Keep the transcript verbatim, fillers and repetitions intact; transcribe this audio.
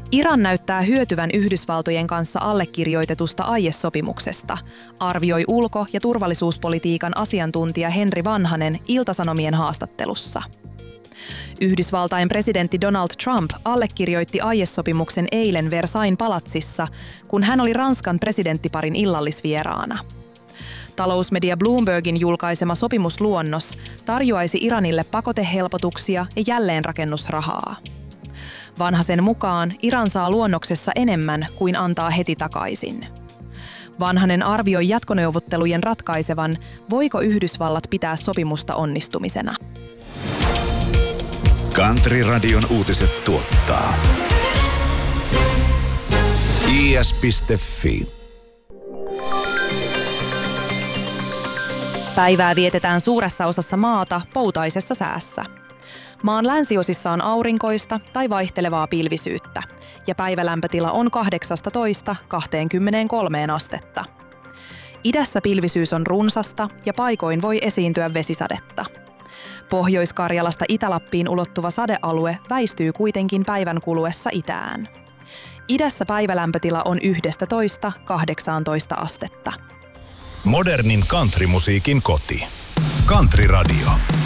Iran näyttää hyötyvän Yhdysvaltojen kanssa allekirjoitetusta aiesopimuksesta, arvioi ulko- ja turvallisuuspolitiikan asiantuntija Henri Vanhanen Ilta-Sanomien haastattelussa. Yhdysvaltain presidentti Donald Trump allekirjoitti aiesopimuksen eilen Versailles palatsissa, kun hän oli Ranskan presidenttiparin illallisvieraana. Talousmedia Bloombergin julkaisema sopimusluonnos tarjoaisi Iranille pakotehelpotuksia ja jälleenrakennusrahaa. Vanhasen mukaan Iran saa luonnoksessa enemmän kuin antaa heti takaisin. Vanhanen arvioi jatkoneuvottelujen ratkaisevan, voiko Yhdysvallat pitää sopimusta onnistumisena. Country-radion uutiset tuottaa i s piste f i. Päivää vietetään suuressa osassa maata poutaisessa säässä. Maan länsiosissa on aurinkoista tai vaihtelevaa pilvisyyttä, ja päivälämpötila on kahdeksastatoista kaksikymmentäkolme astetta. Idässä pilvisyys on runsasta ja paikoin voi esiintyä vesisadetta. Pohjois-Karjalasta Itä-Lappiin ulottuva sadealue väistyy kuitenkin päivän kuluessa itään. Idässä päivälämpötila on yksitoista kahdeksantoista astetta. Modernin countrymusiikin koti. Country Radio.